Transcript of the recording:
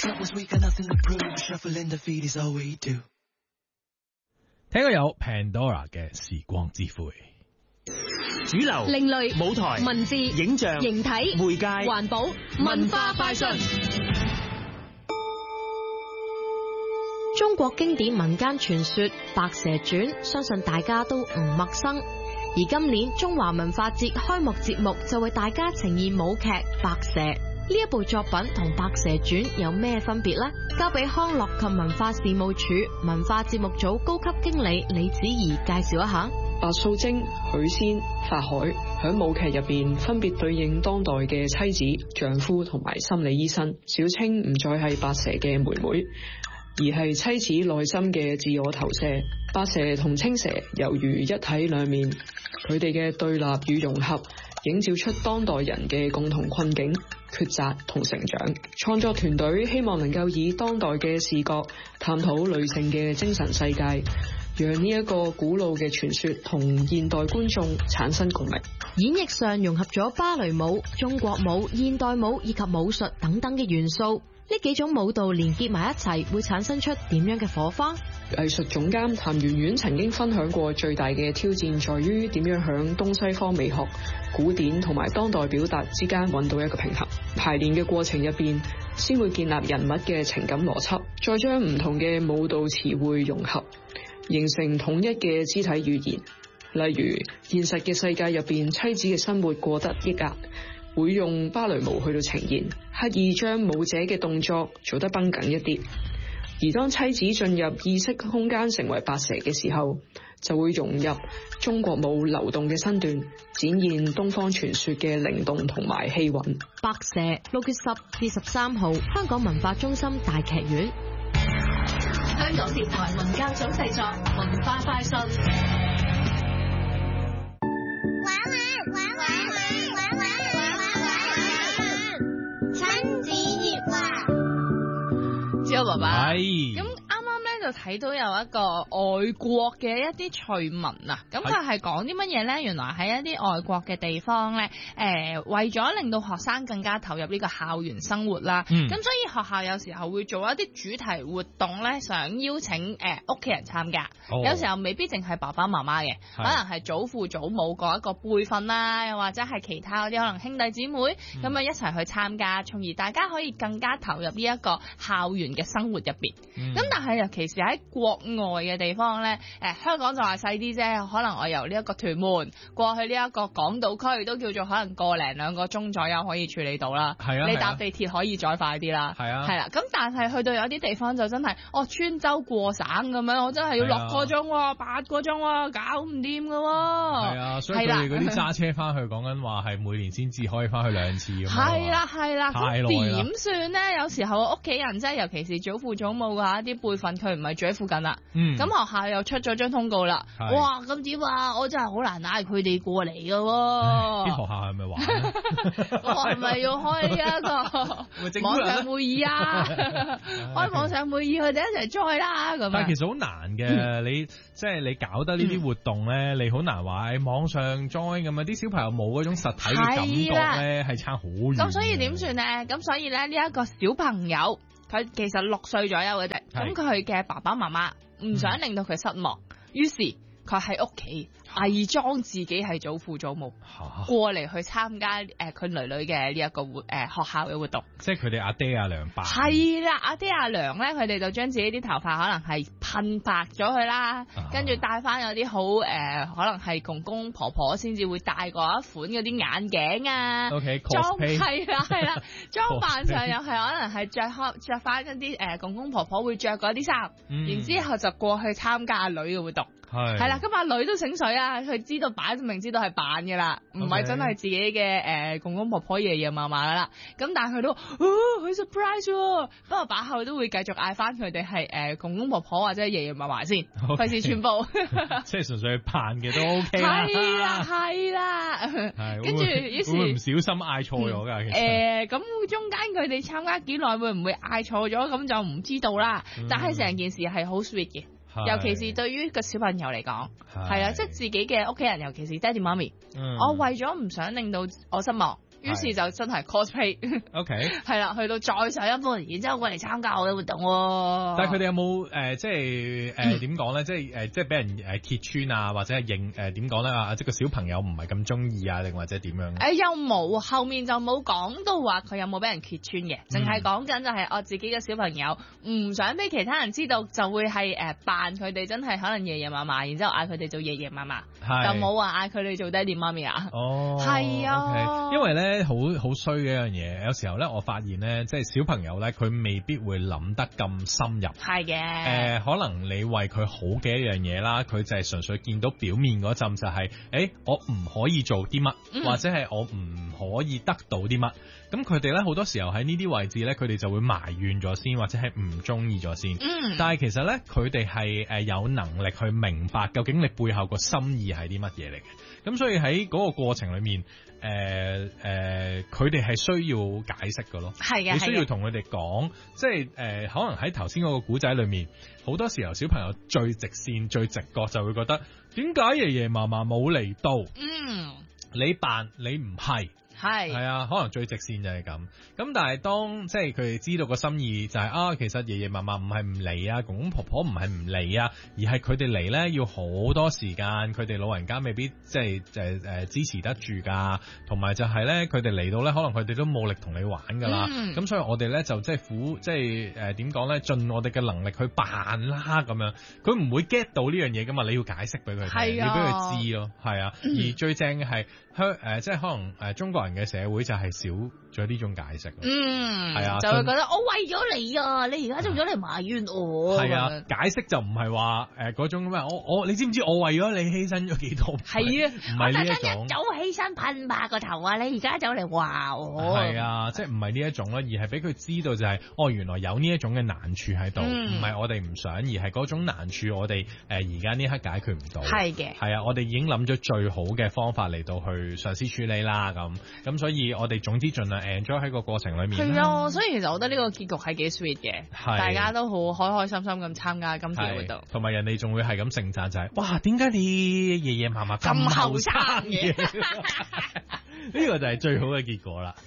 聽過有 Pandora 嘅時光之灰。 主流、 另類、 舞台、 文字、 影像、 形體、 媒介、 環保、文化快訊。中國經典民間傳說《白蛇傳》，相信大家都唔陌生。而今年中華文化節開幕節目就為大家呈現舞劇《白蛇》。呢一部作品同《白蛇傳》有咩分別呢？交俾康樂及文化事務署文化節目組高級經理李子怡介紹一下。 白素貞、許仙、法海響舞劇入邊分別對應當代嘅妻子、丈夫同埋心理醫生。小青唔再係白蛇嘅妹妹，而係妻子內心嘅自我投射。白蛇同青蛇猶如一體兩面，佢哋嘅對立與融合，映照出當代人嘅共同困境、抉擇同成長。創作團隊希望能夠以當代嘅視角探討女性嘅精神世界，讓呢一個古老嘅傳說同現代觀眾產生共鳴。 演繹上融合咗芭蕾舞、中國舞、現代舞以及武術等等嘅元素，呢幾種舞蹈連結埋一齊，會產生出點樣嘅火花？ 藝術總監譚圓圓曾經分享過，最大嘅挑戰在於點樣響東西方美學、古典同埋當代表達之間揾到一個平衡。排練嘅過程入邊，先會建立人物嘅情感邏輯，再將唔同嘅舞蹈詞彙融合，形成統一嘅肢體語言。例如現實嘅世界入邊，妻子嘅生活過得抑壓，會用芭蕾舞去到呈現，刻意將舞者嘅動作做得繃緊一啲。而當妻子進入意識空間成為白蛇嘅時候，就會融入中國舞流動嘅身段，展現東方傳說嘅靈動同埋氣韻。 白蛇6月10至13號，香港文化中心大劇院。 香港電台文教組製作，文化快訊。 玩親子熱話。 知道爸爸。 係。 咁啱啱咧就睇到有一個外國嘅一啲趣聞啊，咁佢係講啲乜嘢咧？原來喺一啲外國嘅地方咧，為咗令到學生更加投入呢個校園生活啦，咁所以學校有時候會做一啲主題活動咧，想邀請屋企人參加。有時候未必淨係爸爸媽媽嘅，可能係祖父祖母嗰一個輩份啦，又或者係其他嗰啲可能兄弟姊妹咁啊一齊去參加，從而大家可以更加投入呢一個校園嘅生活入邊。咁但係尤其是喺國外嘅地方咧，香港就話細啲啫，可能我由呢一個屯門過去呢一個港島區都叫做可能個零2個鐘左右可以處理到啦。你搭地鐵可以再快啲啦。係啦，咁但係去到有啲地方就真係穿州過省咁樣，我真係要6個鐘喎，8個鐘喎，搞唔掂噶喎。 係啊，所以佢哋嗰啲揸車翻去講緊話係每年先至可以翻去2次咁。 係啦，咁點算咧？有時候屋企人即係尤其是祖父祖母嘅一啲輩份，佢唔係住喺附近啦。咁學校又出咗張通告啦。哇，咁點啊？我真係好難嗌佢哋過嚟㗎喎。 啲學校係咪玩？ 我係咪要開呢一個網上會議啊？開網上會議，佢哋一齊 join 啦咁。 但係其實好難嘅，你即係你搞得呢啲活動咧，你好難話喺網上 join 咁啊！啲小朋友冇嗰種實體嘅感覺咧，係差好遠。 咁所以點算咧？咁所以咧呢一個小朋友，佢其實6歲左右嘅啫。咁佢嘅爸爸媽媽唔想令到佢失望，於是佢喺屋企偽裝自己係祖父祖母，過嚟去參加佢女女嘅呢一個學校嘅活動。 即係佢哋阿爹阿娘扮。 係啦，阿爹阿娘咧，佢哋就將自己啲頭髮可能係噴白咗佢啦，跟住戴翻有啲好可能係公公婆婆先至會戴嗰一款嗰啲眼鏡啊。裝係啦，裝扮上又係可能係着翻一啲公公婆婆會着嗰啲衫，然之後就過去參加阿女嘅活動。係啦，咁阿女都醒水啊，佢知道擺明知道係扮嘅啦，唔係真係自己嘅公公婆婆爺爺嫲嫲啦。咁但係佢都佢 surprise 喎，不過把後都會繼續嗌翻佢哋係公公婆婆或者爺爺嫲嫲先，費事全部。 即係純粹扮嘅都 OK 啦。 係啦，跟住於是會唔小心嗌錯咗㗎？其實咁中間佢哋參加幾耐會唔會嗌錯咗？咁就唔知道啦。但係成件事係好 sweet 嘅。尤其是對於個小朋友嚟講，係啊，即係自己嘅屋企人，尤其是爹哋媽咪。我為咗唔想令到我失望， 於是就真係 cosplay。 OK。 係啦，去到再上一步，然之後過嚟參加我嘅活動喎。 但係佢哋有冇即係點講咧？即係俾人揭穿啊，或者係認點講咧啊？即係個小朋友唔係咁中意啊，定或者點樣？ 又冇，後面就冇講到話佢有冇俾人揭穿嘅，淨係講緊就係我自己嘅小朋友唔想俾其他人知道，就會係扮佢哋真係可能爺爺嫲嫲，然之後嗌佢哋做爺爺嫲嫲，就冇話嗌佢哋做爹哋媽咪啊。 哦， 係啊。 Okay. 因為咧好衰嘅一樣嘢，有時候咧我發現咧，即係小朋友咧，佢未必會諗得咁深入。係嘅。可能你為佢好嘅一樣嘢啦，佢就係純粹見到表面嗰陣就係，我唔可以做啲乜，或者係我唔可以得到啲乜。咁佢哋咧好多時候喺呢啲位置咧，佢哋就會埋怨咗先，或者係唔中意咗先。但係其實咧，佢哋係有能力去明白究竟你背後個心意係啲乜嘢嚟嘅。咁所以喺嗰個過程裏面，佢哋係需要解釋嘅咯。係嘅，你需要同佢哋講，即係可能喺頭先嗰個古仔裏面，好多時候小朋友最直線、最直覺就會覺得，點解爺爺嫲嫲冇嚟到？你扮你唔係。係啊，可能最直線就係咁。咁但係當即係佢哋知道個心意就係其實爺爺嫲嫲唔係唔嚟啊，公公婆婆唔係唔嚟啊，而係佢哋嚟咧要好多時間，佢哋老人家未必即係支持得住㗎。同埋就係咧，佢哋嚟到咧，可能佢哋都冇力同你玩㗎啦。咁所以我哋咧就即係點講咧，盡我哋嘅能力去扮啦咁樣。佢唔會 get 到呢樣嘢㗎嘛，你要解釋俾佢聽，要俾佢知咯。係啊，而最正嘅係即係可能中國人嘅社會就係少咗呢種解釋。係啊，就會覺得我為咗你啊，你而家仲咗嚟埋怨我。係啊，解釋就唔係話嗰種咩，你知唔知我為咗你犧牲咗幾多？係啊，唔係呢一種。一早犧牲噴吧個頭啊！你而家走嚟話我。係啊，即係唔係呢一種咯，而係俾佢知道就係原來有呢一種嘅難處喺度，唔係我哋唔想，而係嗰種難處我哋而家呢刻解決唔到。係嘅。係啊，我哋已經諗咗最好嘅方法嚟到去嘗試處理啦，咁所以我哋總之盡量 enjoy 喺個過程裏面。係啊，所以其實我覺得呢個結局係幾 sweet 嘅，大家都好開開心心咁參加今次嘅活動，同埋人哋仲會係咁盛讚就係，哇，點解你爺爺嫲嫲咁後生嘅？呢個就係最好嘅結果啦。